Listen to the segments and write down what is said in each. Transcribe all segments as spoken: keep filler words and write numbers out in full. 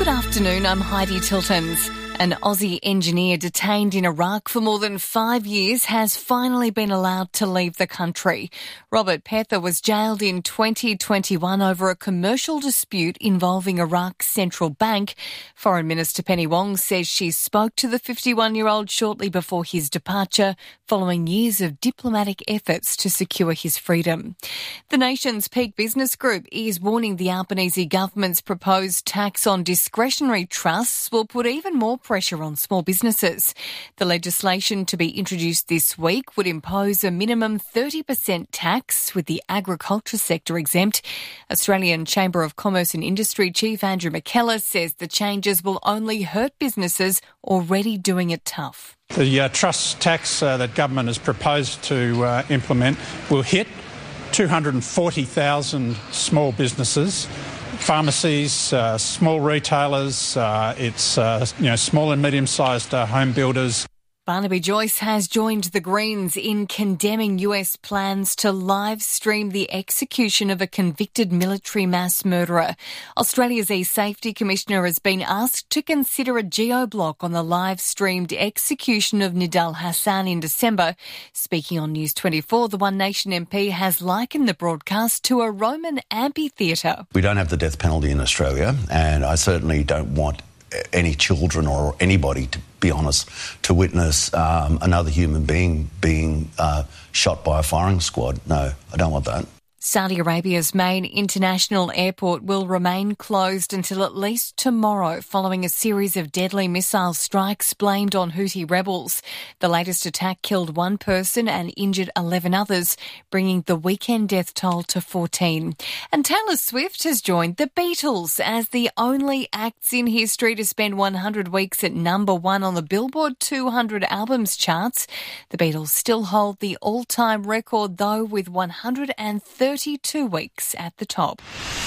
Good afternoon, I'm Heidi Tiltons. An Aussie engineer detained in Iraq for more than five years has finally been allowed to leave the country. Robert Pether was jailed in twenty twenty-one over a commercial dispute involving Iraq's central bank. Foreign Minister Penny Wong says she spoke to the fifty-one-year-old shortly before his departure, following years of diplomatic efforts to secure his freedom. The nation's peak business group is warning the Albanese government's proposed tax on discretionary trusts will put even more pressure on small businesses. The legislation to be introduced this week would impose a minimum thirty percent tax, with the agriculture sector exempt. Australian Chamber of Commerce and Industry Chief Andrew McKellar says the changes will only hurt businesses already doing it tough. The uh, trust tax uh, that government has proposed to uh, implement will hit two hundred forty thousand small businesses. Pharmacies, uh, small retailers, uh, it's uh, you know small and medium-sized uh, home builders. Barnaby Joyce has joined the Greens in condemning U S plans to live stream the execution of a convicted military mass murderer. Australia's E-Safety Commissioner has been asked to consider a geo-block on the live-streamed execution of Nidal Hassan in December. Speaking on News twenty-four, the One Nation M P has likened the broadcast to a Roman amphitheatre. We don't have the death penalty in Australia, and I certainly don't want any children or anybody, to be honest, to witness um, another human being being uh, shot by a firing squad. No, I don't want that. Saudi Arabia's main international airport will remain closed until at least tomorrow, following a series of deadly missile strikes blamed on Houthi rebels. The latest attack killed one person and injured eleven others, bringing the weekend death toll to fourteen. And Taylor Swift has joined the Beatles as the only acts in history to spend one hundred weeks at number one on the Billboard two hundred albums charts. The Beatles still hold the all-time record, though, with one hundred thirty-two weeks at the top.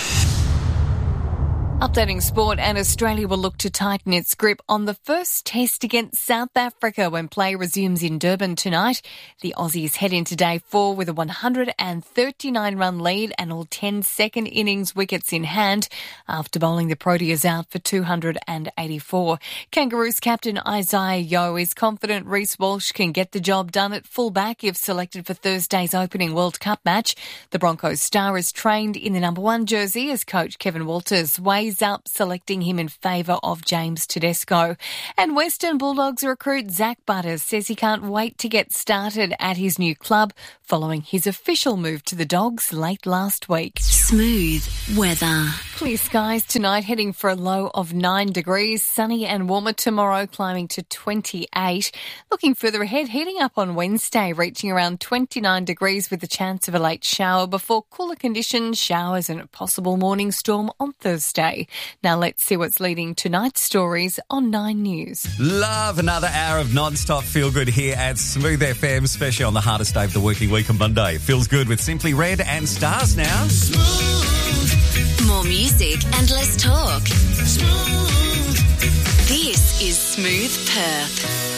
Updating sport, and Australia will look to tighten its grip on the first test against South Africa when play resumes in Durban tonight. The Aussies head into day four with a one hundred thirty-nine run lead and all ten second innings wickets in hand after bowling the Proteas out for two hundred eighty-four. Kangaroos captain Isaiah Yeo is confident Reece Walsh can get the job done at fullback if selected for Thursday's opening World Cup match. The Broncos star is trained in the number one jersey as coach Kevin Walters weighs up selecting him in favour of James Tedesco. And Western Bulldogs recruit Zach Butters says he can't wait to get started at his new club following his official move to the Dogs late last week. Smooth weather. Clear skies tonight, heading for a low of nine degrees. Sunny and warmer tomorrow, climbing to twenty-eight. Looking further ahead, heating up on Wednesday, reaching around twenty-nine degrees with a chance of a late shower before cooler conditions, showers and a possible morning storm on Thursday. Now let's see what's leading tonight's stories on Nine News. Love another hour of non-stop feel-good here at Smooth F M, especially on the hardest day of the working week on Monday. Feels good with Simply Red and Stars now. Smooth. More music and less talk. Smooth. This is Smooth Perth.